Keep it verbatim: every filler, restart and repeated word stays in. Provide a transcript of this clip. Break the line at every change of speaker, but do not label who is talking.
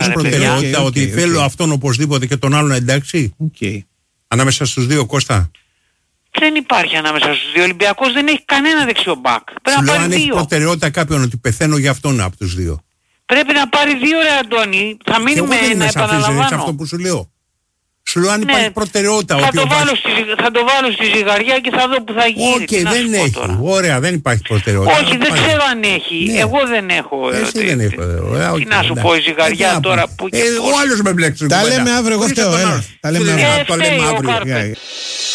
έχουν προτεραιότητα okay, okay, ότι okay, θέλω okay. αυτόν οπωσδήποτε και τον άλλον εντάξει.
Okay.
Ανάμεσα στους δύο, Κώστα.
Δεν υπάρχει ανάμεσα στους δύο. Ο Ολυμπιακός δεν έχει κανένα δεξιό μπακ. Πρέπει
σου
να
λέω
πάρει
αν
δύο.
έχει προτεραιότητα κάποιον ότι πεθαίνω για αυτόν από τους δύο.
Πρέπει να πάρει δύο ρε Αντώνη. Θα μείνουμε να επαναλαμβάνω.
Είναι αυτό που σου λέω. Σου λέω αν
ναι,
υπάρχει προτεραιότητα.
Θα, το
βάζει...
στη, θα το βάλω στη ζυγαριά και θα δω που θα γίνει.
Όχι, okay, δεν έχει. Τώρα. Ωραία, δεν υπάρχει προτεραιότητα.
Όχι, δεν υπάρχει. ξέρω αν έχει. Ναι. Εγώ δεν έχω.
Εσύ ε, δεν έχω.
Ε, τι να σου πω, η ζυγαριά ε, τώρα που...
Ε, ο άλλος με μπλέξει.
Τα λέμε αύριο, εγώ φταίω. Τα λέμε αύριο.